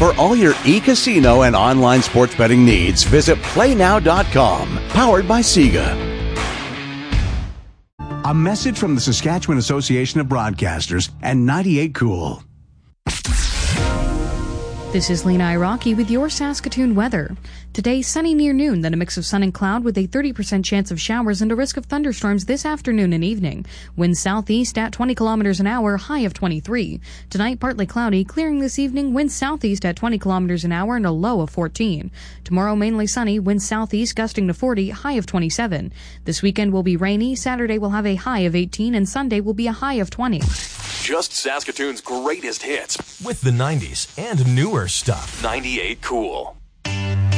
For all your e-casino and online sports betting needs, visit PlayNow.com. Powered by Sega. A message from the Saskatchewan Association of Broadcasters and 98 Cool. This is Lena Iraqi with your Saskatoon weather. Today, sunny near noon, then a mix of sun and cloud with a 30% chance of showers and a risk of thunderstorms this afternoon and evening. Wind southeast at 20 kilometers an hour, high of 23. Tonight, partly cloudy, clearing this evening, wind southeast at 20 kilometers an hour and a low of 14. Tomorrow, mainly sunny, wind southeast gusting to 40, high of 27. This weekend will be rainy. Saturday will have a high of 18 and Sunday will be a high of 20. Just Saskatoon's greatest hits with the 90s and newer stuff. 98 Cool.